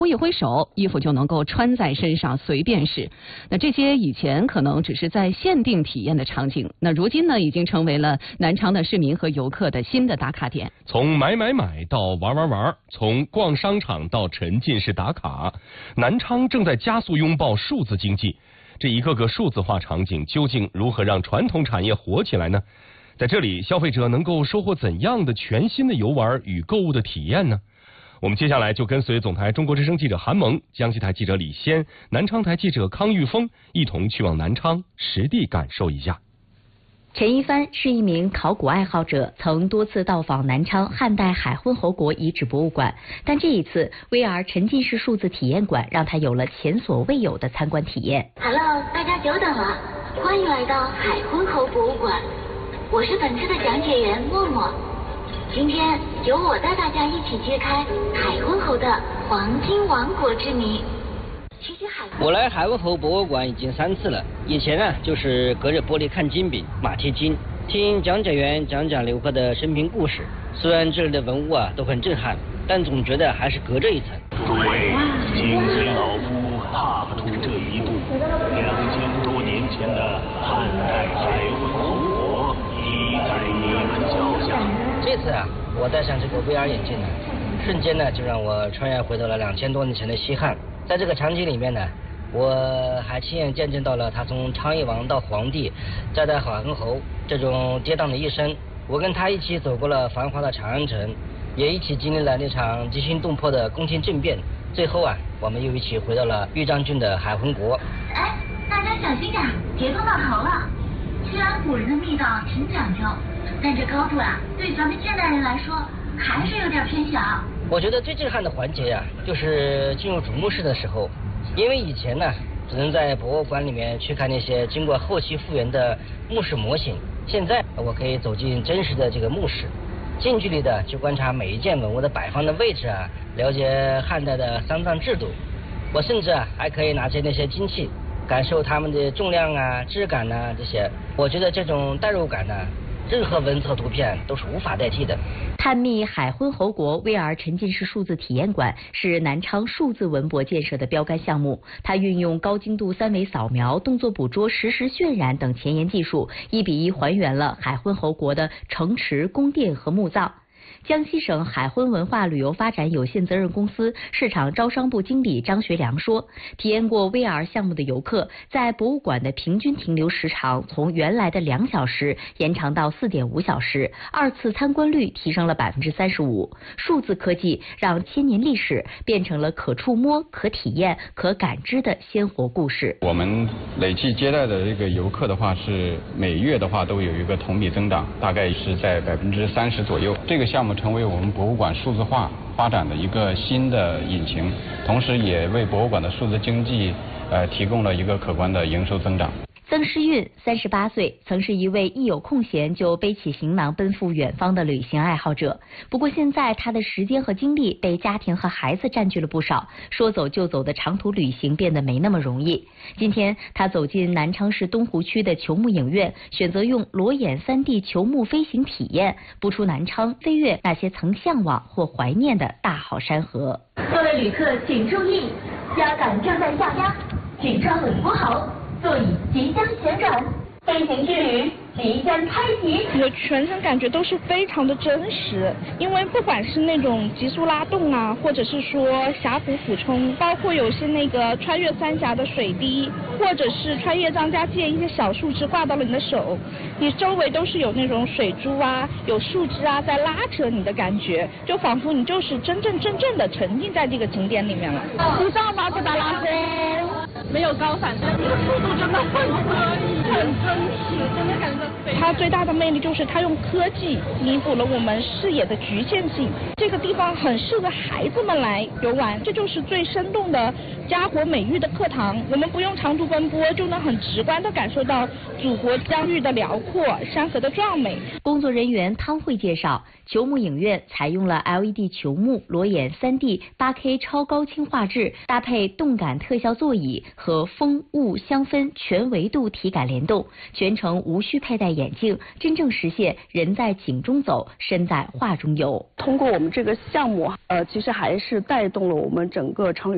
挥一挥手，衣服就能够穿在身上随便试。那这些以前可能只是在限定体验的场景，那如今呢，已经成为了南昌的市民和游客的新的打卡点。 从买到玩，从逛商场到沉浸式打卡，南昌正在加速拥抱数字经济。这一个个数字化场景究竟如何让传统产业活起来呢？在这里，消费者能够收获怎样的全新的游玩与购物的体验呢？我们接下来就跟随总台中国之声记者韩萌、江西台记者李先、南昌台记者康玉峰一同去往南昌实地感受一下。 陈一帆是一名考古爱好者，曾多次到访南昌汉代海昏侯国遗址博物馆，但这一次 VR 沉浸式数字体验馆让他有了前所未有的参观体验。 Hello， 大家久等了，欢迎来到海昏侯博物馆，我是本次的讲解员默默。今天由我带大家一起揭开海昏侯的黄金王国之谜。 我来海昏侯博物馆已经3次了，以前呢就是隔着玻璃看金饼、马蹄金，听讲解员讲游客的生平故事。虽然这里的文物都很震撼，但总觉得还是隔着一层。 诸位，今天老夫踏出这一步，2000多年前的汉代海昏侯国已在你们脚下。 这次我戴上这个 VR 眼镜呢，瞬间呢就让我穿越回到了2000多年前的西汉。在这个场景里面呢，我还亲眼见证到了他从昌邑王到皇帝，再到海昏侯这种跌宕的一生。我跟他一起走过了繁华的长安城，也一起经历了那场惊心动魄的宫廷政变。最后我们又一起回到了豫章郡的海昏国。 哎，大家小心点，别碰到头了。虽然古人的密道挺讲究，但这高度对咱们现代人来说还是有点偏小。 我觉得最震撼的环节就是进入主墓室的时候，因为以前呢只能在博物馆里面去看那些经过后期复原的墓室模型，现在我可以走进真实的这个墓室，近距离的去观察每一件文物的摆放的位置了解汉代的丧葬制度。我甚至还可以拿起那些金器，感受它们的重量质感这些。我觉得这种代入感任何文字和图片都是无法代替的。 探秘海昏侯国 VR 沉浸式数字体验馆是南昌数字文博建设的标杆项目，它运用高精度3维扫描、动作捕捉、实时渲染等前沿技术，1比1还原了海昏侯国的城池、宫殿和墓葬。江西省海昏文化旅游发展有限责任公司市场招商部经理张学良说，体验过 VR 项目的游客在博物馆的平均停留时长从原来的2小时延长到4.5小时，2次参观率提升了35%。数字科技让千年历史变成了可触摸、可体验、可感知的鲜活故事。 我们累计接待的这个游客的话，是每月的话都有一个同比增长，大概是在30%左右。这个项目成为我们博物馆数字化发展的一个新的引擎，同时也为博物馆的数字经济提供了一个可观的营收增长。 曾诗韵38岁，曾是一位一有空闲就背起行囊奔赴远方的旅行爱好者。不过现在他的时间和精力被家庭和孩子占据了不少，说走就走的长途旅行变得没那么容易。今天他走进南昌市东湖区的球幕影院，选择用裸眼3D 球幕飞行体验，不出南昌，飞越那些曾向往或怀念的大好山河。 各位旅客请注意，压杆正在下压，请抓稳扶好，座椅即将旋转，飞行之旅即将开启。 你的全程感觉都是非常的真实，因为不管是那种急速拉动或者是说峡谷俯冲，包括有些那个穿越三峡的水滴，或者是穿越张家界一些小树枝挂到了你的手，你周围都是有那种水珠有树枝在拉扯你的感觉，就仿佛你就是真正的沉浸在这个景点里面了。不上马布达拉宫，没有高反，但这个速度真的很可以，很真实，真的感觉它最大的魅力就是它用科技弥补了我们视野的局限性。这个地方很适合孩子们来游玩，这就是最生动的家国美育的课堂。我们不用长途奔波，就能很直观地感受到祖国疆域的辽阔，山河的壮美。 工作人员汤慧介绍，球幕影院采用了 LED 球幕、裸眼3D 8K 超高清画质，搭配动感特效座椅和风雾香氛全维度体感联动，全程无需佩戴眼镜，真正实现人在景中走，身在画中游。 通过我们这个项目，其实还是带动了我们整个常旅